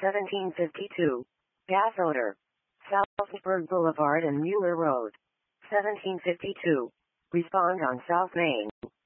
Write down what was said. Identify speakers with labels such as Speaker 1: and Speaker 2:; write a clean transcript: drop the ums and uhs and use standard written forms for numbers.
Speaker 1: 1752. Gas odor. Southburg Boulevard and Mueller Road. 1752. Respond on South Main.